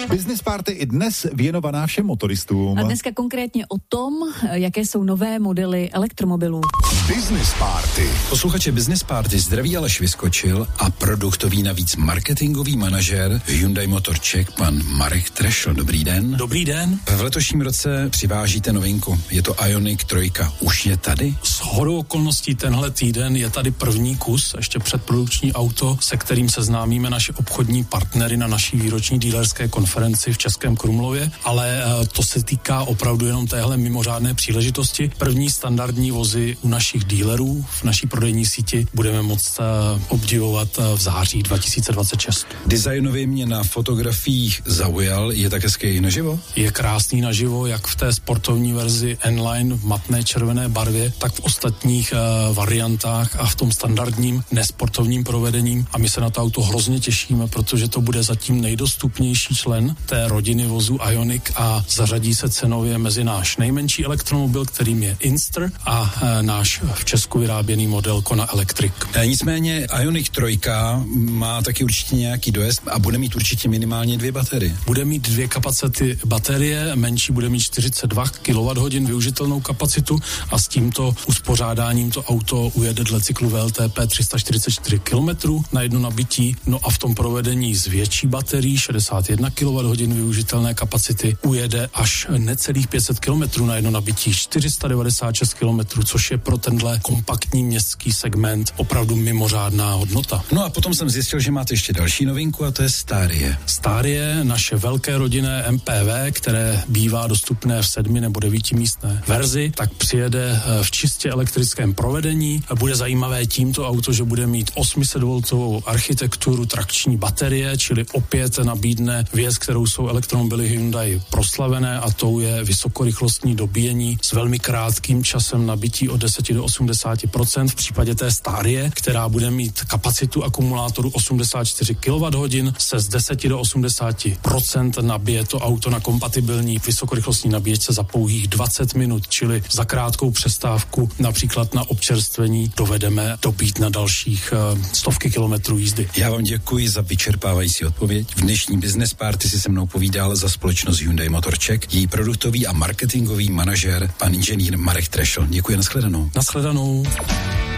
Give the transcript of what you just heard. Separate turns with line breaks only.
Business Party i dnes věnovaná všem motoristům.
A dneska konkrétně o tom, jaké jsou nové modely elektromobilů.
Business Party.
Posluchače Business Party zdraví Aleš Vyskočil a produktový navíc marketingový manažer Hyundai Motor Czech pan Marek Trešl. Dobrý den.
Dobrý den.
V letošním roce přivážíte novinku. Je to Ioniq 3. Už je tady?
Shodou okolností tenhle týden je tady první kus, ještě předprodukční auto, se kterým seznámíme naše obchodní partnery na naší výroční dílerské konferenci v Českém Krumlově, ale to se týká opravdu jenom téhle mimořádné příležitosti. První standardní vozy u našich dílerů v naší prodejní síti budeme moct obdivovat v září 2026.
Designově mě na fotografiích zaujal, je tak hezký i naživo?
Je krásný naživo, jak v té sportovní verzi N-Line v matné červené barvě, tak v ostatních variantách a v tom standardním nesportovním provedením. A my se na to auto hrozně těšíme, protože to bude zatím nejdostupnější člen té rodiny vozů Ioniq a zařadí se cenově mezi náš nejmenší elektromobil, kterým je Inster, a náš v Česku vyráběný model Kona Electric.
Nicméně Ioniq 3 má taky určitě nějaký dojezd a bude mít určitě minimálně 2 baterie.
Bude mít 2 kapacity baterie, menší bude mít 42 kWh využitelnou kapacitu a s tímto uspořádáním to auto ujede dle cyklu VLTP 344 km na jedno nabití, no a v tom provedení s větší baterií 61 kWh využitelné kapacity ujede až necelých 500 km na jedno nabití, 496 km, což je pro tenhle kompaktní městský segment opravdu mimořádná hodnota.
No a potom jsem zjistil, že máte ještě další novinku a to je Starie.
Starie, naše velké rodinné MPV, které bývá dostupné v 7 nebo 9 místné verzi, tak přijede v čistě elektrickém provedení. Bude zajímavé tímto auto, že bude mít 800V architekturu trakční baterie, čili opět nabídne věc, kterou jsou elektromobily Hyundai proslavené, a tou je vysokorychlostní dobíjení s velmi krátkým časem nabití od 10 do 80% v případě té Starie, která bude mít kapacitu akumulátoru 84 kWh, se z 10 do 80% nabije to auto na kompatibilní vysokorychlostní nabíječce za pouhých 20 minut, čili za krátkou přestávku například na občerstvení dovedeme dobít na dalších stovky kilometrů jízdy.
Já vám děkuji za vyčerpávající odpověď. V dnešní Business Party si se mnou povídal za společnost Hyundai Motor Czech její produktový a marketingový manažer pan inženýr Marek Trešl. Děkuji, nashledanou.
Nashledanou.